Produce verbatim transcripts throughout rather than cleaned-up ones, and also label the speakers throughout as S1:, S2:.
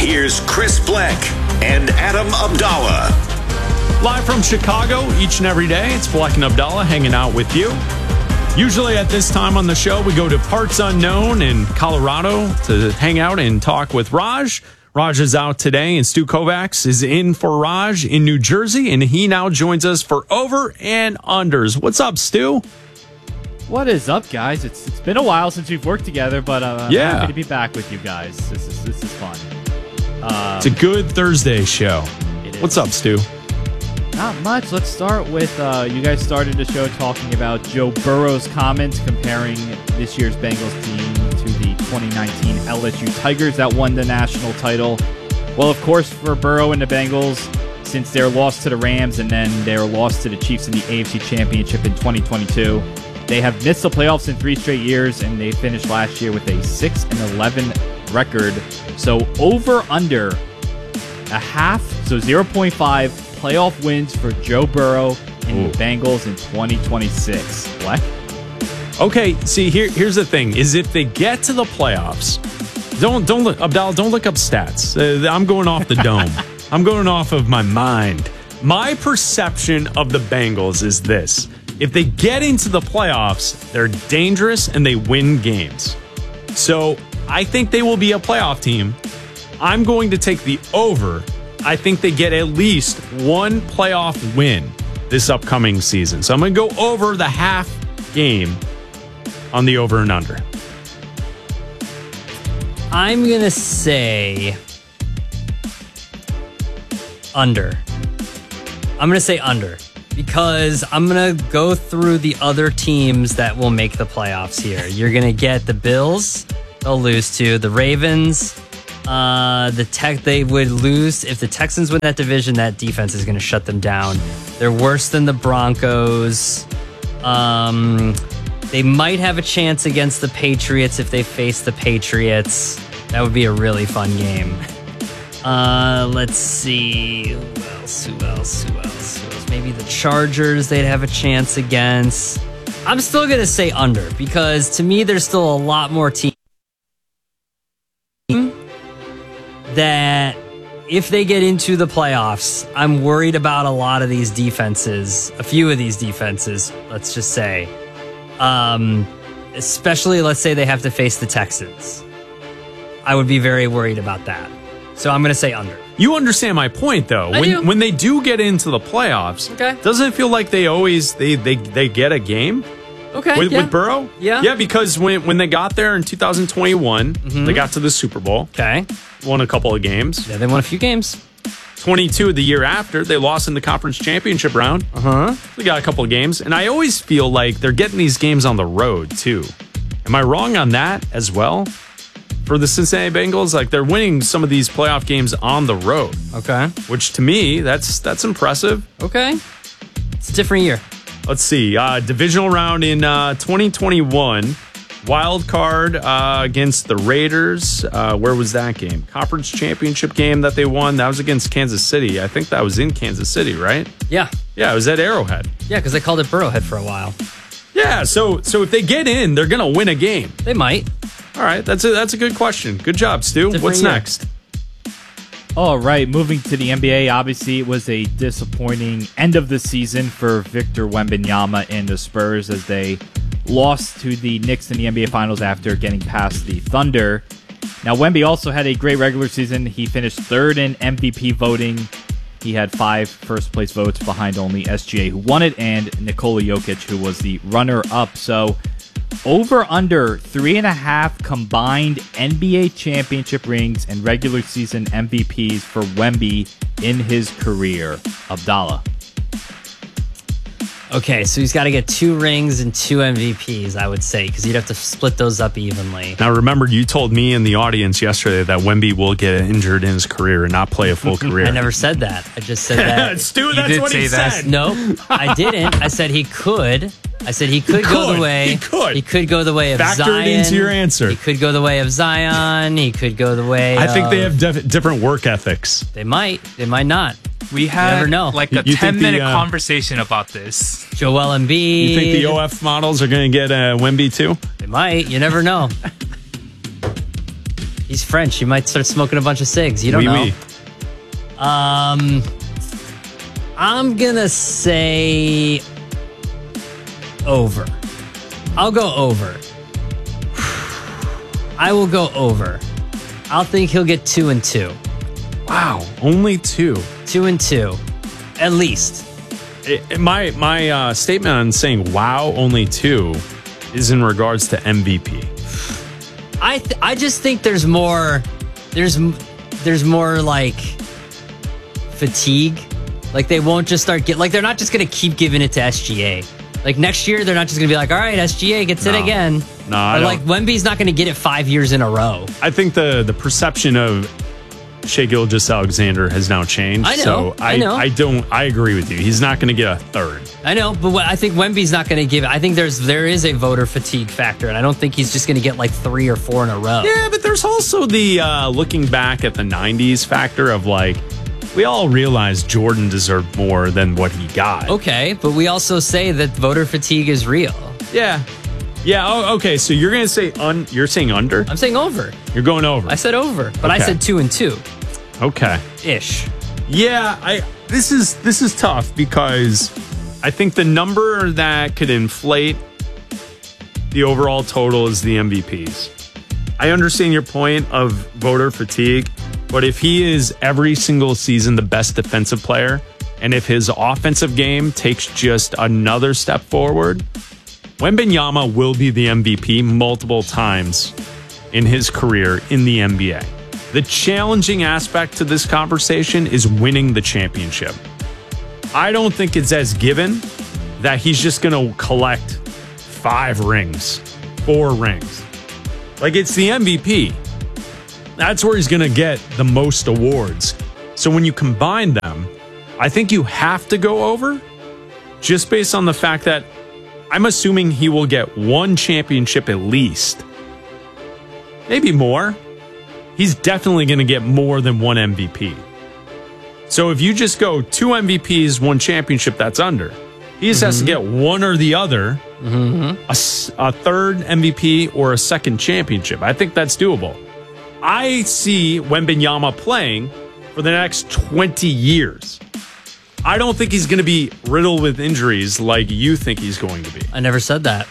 S1: Here's Chris Black and Adam Abdallah.
S2: Live from Chicago each and every day, it's Black and Abdallah hanging out with you. Usually at this time on the show, we go to Parts Unknown in Colorado to hang out and talk with Raj. Raj is out today, and Stu Kovacs is in for Raj in New Jersey, and he now joins us for Over and Unders. What's up, Stu?
S3: What is up, guys? It's It's been a while since we've worked together, but uh, I'm
S2: yeah.
S3: happy to be back with you guys. This is this is fun. Um,
S2: it's a good Thursday show.
S3: It is.
S2: What's up, Stu?
S3: Not much. Let's start with, uh, you guys started the show talking about Joe Burrow's comments comparing this year's Bengals team to the twenty nineteen L S U Tigers that won the national title. Well, of course, for Burrow and the Bengals, since their loss to the Rams and then their loss to the Chiefs in the A F C Championship in twenty twenty-two, they have missed the playoffs in three straight years, and they finished last year with a six and eleven record. So over under a half, so zero point five playoff wins for Joe Burrow and Ooh. the Bengals in twenty twenty-six. Black?
S2: Okay, see, here, here's the thing, is if they get to the playoffs, don't, don't look, Abdallah, don't look up stats. Uh, I'm going off the dome. I'm going off of my mind. My perception of the Bengals is this. If they get into the playoffs, they're dangerous and they win games. So I think they will be a playoff team. I'm going to take the over. I think they get at least one playoff win this upcoming season. So I'm going to go over the half game on the over and under.
S4: I'm going to say under. I'm going to say under because I'm going to go through the other teams that will make the playoffs here. You're going to get the Bills. They'll lose to the Ravens. Uh, the tech they would lose if the Texans win that division. That defense is going to shut them down. They're worse than the Broncos. Um, they might have a chance against the Patriots if they face the Patriots. That would be a really fun game. Uh, let's see who else. Who else? Who else? Who else? Maybe the Chargers. They'd have a chance against. I'm still going to say under because to me, there's still a lot more teams that if they get into the playoffs, I'm worried about a lot of these defenses, a few of these defenses, let's just say. Um, especially, let's say they have to face the Texans. I would be very worried about that. So I'm going to say under.
S2: You understand my point, though.
S4: I
S2: when
S4: do.
S2: when they do get into the playoffs,
S4: okay.
S2: doesn't it feel like they always they they, they get a game?
S4: Okay,
S2: with,
S4: yeah.
S2: with Burrow?
S4: Yeah.
S2: Yeah, because when, when they got there in two thousand twenty-one, mm-hmm. they got to the Super Bowl.
S4: Okay.
S2: Won a couple of games.
S4: Yeah, they won a few games.
S2: twenty-two the year after, they lost in the conference championship round.
S4: Uh-huh.
S2: They got a couple of games. And I always feel like they're getting these games on the road, too. Am I wrong on that as well? For the Cincinnati Bengals, like they're winning some of these playoff games on the road.
S4: Okay.
S2: Which to me, that's that's impressive.
S4: Okay. It's a different year.
S2: Let's see. Uh, divisional round in uh, twenty twenty-one. Wild card uh, against the Raiders. Uh, where was that game? Conference championship game that they won. That was against Kansas City. I think that was in Kansas City, right?
S4: Yeah.
S2: Yeah, it was at Arrowhead.
S4: Yeah, because they called it Burrowhead for a while.
S2: Yeah, so so if they get in, they're going to win a game.
S4: They might.
S2: All right, that's a, that's a good question. Good job, Stu.
S4: Different
S2: What's
S4: year.
S2: next?
S3: All right, moving to the N B A, obviously it was a disappointing end of the season for Victor Wembanyama and the Spurs as they lost to the Knicks in the N B A Finals after getting past the Thunder. Now, Wemby also had a great regular season. He finished third in M V P voting. He had five first-place votes behind only S G A, who won it, and Nikola Jokic, who was the runner-up. So, over under three and a half combined N B A championship rings and regular season M V Ps for Wemby in his career. Abdallah.
S4: Okay, so he's got to get two rings and two M V Ps, I would say, because you'd have to split those up evenly.
S2: Now, remember, you told me in the audience yesterday that Wemby will get injured in his career and not play a full career.
S4: I never said that. I just said that.
S2: Stu, that's what he said.
S4: No, I didn't. I said he could. I said he could,
S2: He
S4: go
S2: could.
S4: the way.
S2: He could.
S4: He could go the way of
S2: Factor
S4: Zion.
S2: it into your answer.
S4: He could go the way of Zion. He could go the way.
S2: I think
S4: of,
S2: they have def- different work ethics.
S4: They might. They might not.
S5: We had
S4: never know.
S5: like
S2: You-
S5: a
S2: you think
S5: ten-minute
S2: the, uh,
S5: conversation about this.
S4: Joel Embiid.
S2: You think the O F models are going to get uh, Wemby too?
S4: They might. You never know. He's French. He might start smoking a bunch of cigs. You don't
S2: Oui,
S4: know.
S2: oui.
S4: Um, I'm gonna say over. I'll go over. I will go over. I'll think he'll get two and two.
S2: Wow, only two.
S4: Two and two, at least.
S2: It- it- my my uh, statement on saying wow, only two, is in regards to M V P.
S4: I th- I just think there's more. There's m- there's more like fatigue. Like they won't just start get like they're not just gonna keep giving it to S G A. Like next year they're not just gonna be like, all right, S G A gets
S2: No.
S4: it again.
S2: No, I
S4: or
S2: don't-
S4: like Wemby's not gonna get it five years in a row.
S2: I think the the perception of Shai Gilgeous-Alexander has now changed.
S4: I know,
S2: So
S4: I know.
S2: I don't. I agree with you. He's not going to get a third.
S4: I know, but what, I think Wemby's not gonna give. I think there's there is a voter fatigue factor, and I don't think he's just gonna get like three or four in a row.
S2: Yeah, but there's also the uh, looking back at the nineties factor of like, we all realized Jordan deserved more than what he got.
S4: Okay, but we also say that voter fatigue is real.
S2: Yeah. Yeah. Oh, okay. So you're going to say un. You're saying under.
S4: I'm saying over.
S2: You're going over.
S4: I said over, but I
S2: Okay.
S4: said two and two
S2: Okay.
S4: ish.
S2: Yeah, I this is this is tough because I think the number that could inflate the overall total is the M V Ps. I understand your point of voter fatigue, but if he is every single season the best defensive player, and if his offensive game takes just another step forward, Wembanyama will be the M V P multiple times in his career in the N B A. The challenging aspect to this conversation is winning the championship. I don't think it's as given that he's just going to collect five rings, four rings. Like, it's the M V P. That's where he's going to get the most awards. So when you combine them, I think you have to go over just based on the fact that I'm assuming he will get one championship at least. Maybe more. He's definitely going to get more than one M V P. So if you just go two M V Ps, one championship, that's under. He just has to get one or the other, a, s- a third M V P or a second championship. I think that's doable. I see Wembanyama playing for the next twenty years. I don't think he's going to be riddled with injuries like you think he's going to be.
S4: I never said that.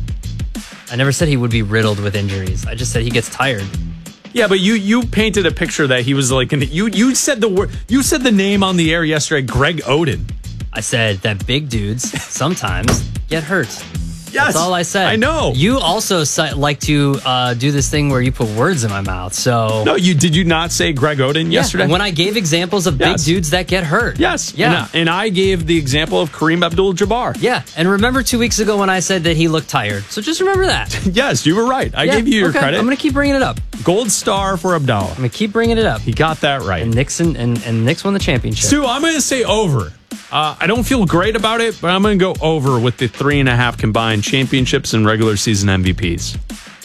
S4: I never said he would be riddled with injuries. I just said he gets tired.
S2: Yeah, but you you painted a picture that he was like, an, you you said the word, you said the name on the air yesterday, Greg Oden.
S4: I said that big dudes sometimes get hurt.
S2: Yes,
S4: That's all I said.
S2: I know.
S4: You also si- like to uh, do this thing where you put words in my mouth. So
S2: No, you did you not say Greg Oden
S4: Yeah,
S2: yesterday?
S4: and when I gave examples of
S2: Yes.
S4: big dudes that get hurt.
S2: yes,
S4: Yeah.
S2: and, I- and I gave the example of Kareem Abdul-Jabbar.
S4: Yeah. And remember two weeks ago when I said that he looked tired. So just remember that.
S2: Yes, you were right. I
S4: Yeah,
S2: gave you your
S4: okay.
S2: credit.
S4: I'm going to keep bringing it up.
S2: Gold star for Abdallah.
S4: I'm going to keep bringing it up.
S2: He got that right.
S4: And Nixon and, and Knicks won the championship.
S2: Stu, I'm going to say over. Uh, I don't feel great about it, but I'm going to go over with the three and a half combined championships and regular season M V Ps.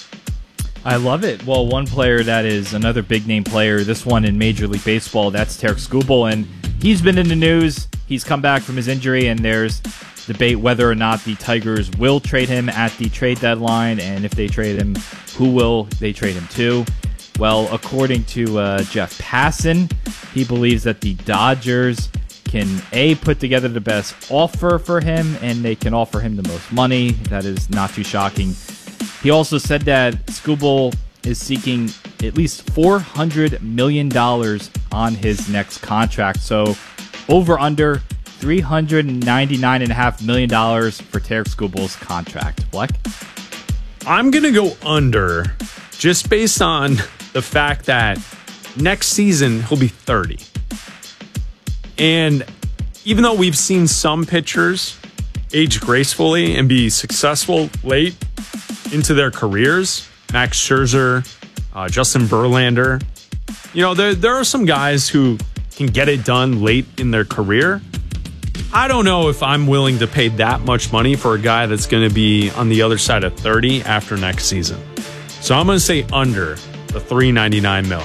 S3: I love it. Well, one player that is another big name player, this one in Major League Baseball, that's Tarek Skubal, and he's been in the news. He's come back from his injury, and there's debate whether or not the Tigers will trade him at the trade deadline, and if they trade him, who will they trade him to? Well, according to uh, Jeff Passan, he believes that the Dodgers can A, put together the best offer for him, and they can offer him the most money. That is not too shocking. He also said that Skubal is seeking at least four hundred million dollars on his next contract. So over under three hundred ninety-nine point five million dollars for Tarek Skubal's contract. Black?
S2: I'm going to go under just based on the fact that next season he'll be thirty. And even though we've seen some pitchers age gracefully and be successful late into their careers, Max Scherzer, uh, Justin Verlander, you know, there, there are some guys who can get it done late in their career. I don't know if I'm willing to pay that much money for a guy that's going to be on the other side of thirty after next season. So I'm going to say under the three ninety-nine mil.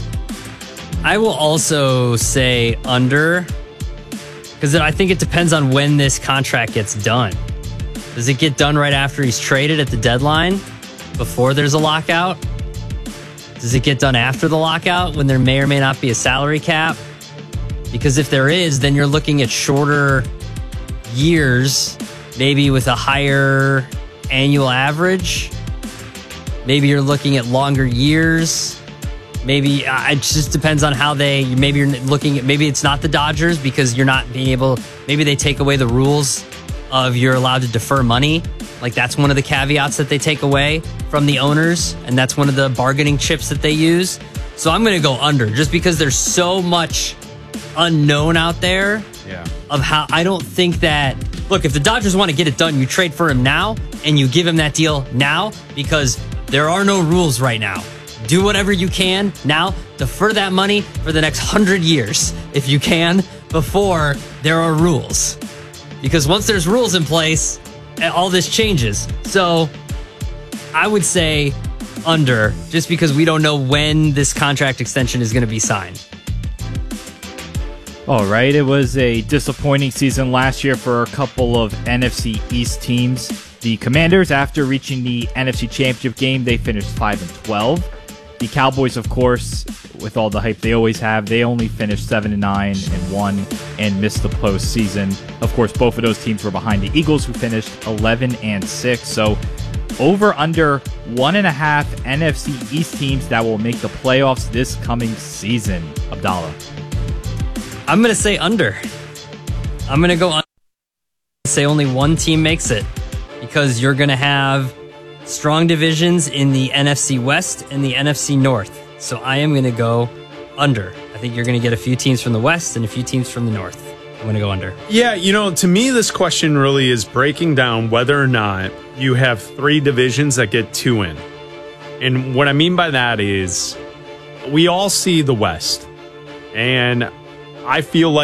S4: I will also say under, because I think it depends on when this contract gets done. Does it get done right after he's traded at the deadline, before there's a lockout? Does it get done after the lockout when there may or may not be a salary cap? Because if there is, then you're looking at shorter years, maybe with a higher annual average. Maybe you're looking at longer years. Maybe uh, it just depends on how they, maybe you're looking at, maybe it's not the Dodgers because you're not being able, maybe they take away the rules of you're allowed to defer money. Like that's one of the caveats that they take away from the owners. And that's one of the bargaining chips that they use. So I'm going to go under just because there's so much unknown out there
S2: Yeah.
S4: of how I don't think that, look, if the Dodgers want to get it done, you trade for him now and you give him that deal now because there are no rules right now. Do whatever you can now, defer that money for the next hundred years if you can before there are rules. Because once there's rules in place, all this changes. So I would say under, just because we don't know when this contract extension is going to be signed.
S3: All right, it was a disappointing season last year for a couple of N F C East teams. The Commanders, after reaching the N F C Championship game, they finished five and twelve. The Cowboys, of course, with all the hype they always have, they only finished seven and nine and one and missed the postseason. Of course, both of those teams were behind the Eagles, who finished eleven and six. So over under one and a half N F C East teams that will make the playoffs this coming season. Abdallah.
S4: I'm going to say under. I'm going to go under. Say only one team makes it because you're going to have strong divisions in the N F C West and the N F C North. So I am going to go under. I think you're going to get a few teams from the West and a few teams from the North. I'm going to go under.
S2: Yeah, you know, to me, this question really is breaking down whether or not you have three divisions that get two in. And what I mean by that is we all see the West. And I feel like